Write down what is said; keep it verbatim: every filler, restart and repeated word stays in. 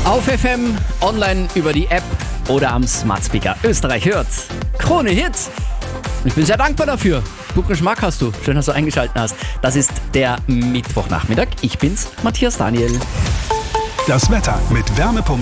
Auf F M, online über die App oder am Smart Speaker. Österreich hört Krone Hit. Ich bin sehr dankbar dafür. Guten Geschmack hast du. Schön, dass du eingeschaltet hast. Das ist der Mittwochnachmittag. Ich bin's, Matthias Daniel. Das Wetter mit wärme Punkt